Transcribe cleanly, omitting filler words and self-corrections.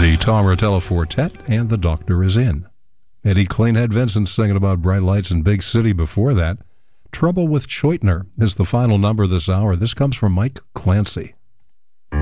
the Tom Rotella Quartet, and The Doctor Is In. Eddie Cleanhead Vincent singing about Bright Lights in Big City before that. Trouble with Choitner is the final number this hour. This comes from Mike Clancy.